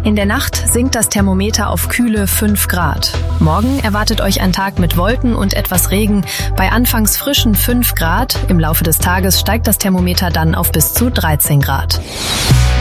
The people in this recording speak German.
In der Nacht sinkt das Thermometer auf kühle 5 Grad. Morgen erwartet euch ein Tag mit Wolken und etwas Regen bei anfangs frischen 5 Grad. Im Laufe des Tages steigt das Thermometer dann auf bis zu 13 Grad.